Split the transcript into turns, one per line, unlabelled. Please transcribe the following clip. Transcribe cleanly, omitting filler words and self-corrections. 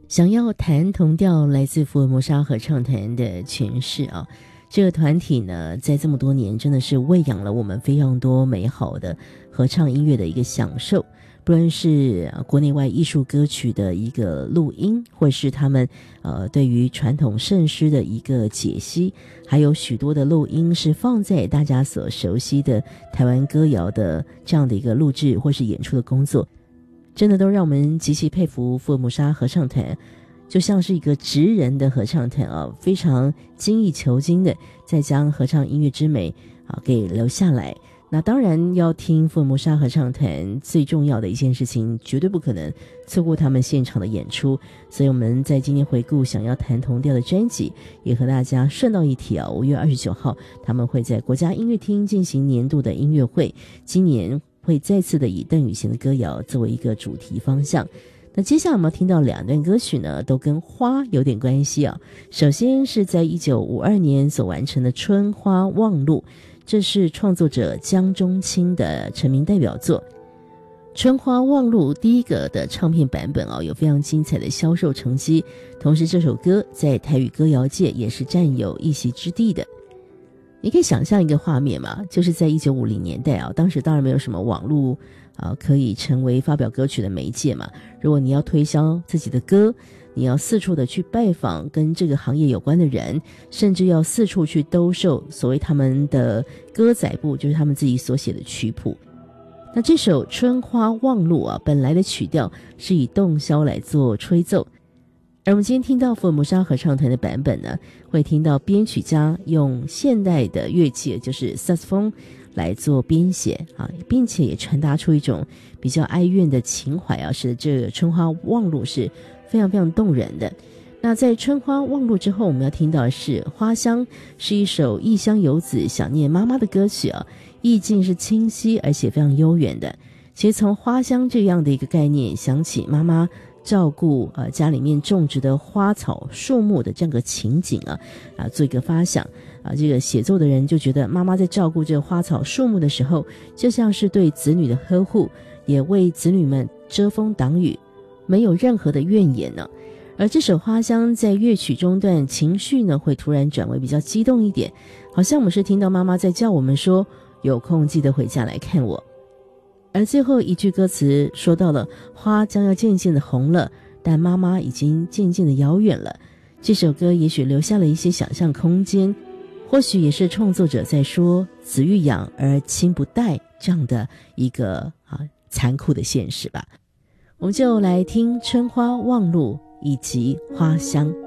想要弹同调，来自福尔摩沙合唱团的诠释啊。这个团体呢，在这么多年真的是喂养了我们非常多美好的合唱音乐的一个享受，不论是国内外艺术歌曲的一个录音，或是他们对于传统圣诗的一个解析，还有许多的录音是放在大家所熟悉的台湾歌谣的这样的一个录制或是演出的工作，真的都让我们极其佩服福尔摩沙合唱团，就像是一个职人的合唱团啊，非常精益求精的再将合唱音乐之美给留下来。那当然要听福尔摩沙合唱团最重要的一件事情，绝对不可能错过他们现场的演出。所以我们在今天回顾想要弹同调的专辑，也和大家顺道一提5月29号他们会在国家音乐厅进行年度的音乐会，今年会再次的以邓雨贤的歌谣作为一个主题方向。那接下来我们要听到2段歌曲呢，都跟花有点关系啊。首先是在1952年所完成的《春花望路》，这是创作者江中青的成名代表作。《春花望路》第一个的唱片版本有非常精彩的销售成绩，同时这首歌在台语歌谣界也是占有一席之地的。你可以想象一个画面嘛，就是在1950年代当时当然没有什么网络可以成为发表歌曲的媒介嘛。如果你要推销自己的歌，你要四处的去拜访跟这个行业有关的人，甚至要四处去兜售所谓他们的歌仔部，就是他们自己所写的曲谱。那这首《春花望路》本来的曲调是以洞箫来做吹奏，而我们今天听到福尔摩沙合唱团的版本呢，会听到编曲家用现代的乐器，就是萨克斯风来做编写并且也传达出一种比较哀怨的情怀使得这个春花望路是非常非常动人的。那在春花望路之后，我们要听到的是花香，是一首异乡游子想念妈妈的歌曲意境是清晰而且非常悠远的。其实从花香这样的一个概念想起妈妈照顾家里面种植的花草树木的这样个情景做一个发想这个写作的人就觉得妈妈在照顾这个花草树木的时候，就像是对子女的呵护，也为子女们遮风挡雨，没有任何的怨言呢。而这首花香在乐曲中段情绪呢会突然转为比较激动一点，好像我们是听到妈妈在叫我们说有空记得回家来看我。而最后一句歌词说到了花将要渐渐的红了，但妈妈已经渐渐的遥远了。这首歌也许留下了一些想象空间，或许也是创作者在说子欲养而亲不待这样的一个残酷的现实吧。我们就来听春花望路以及花香。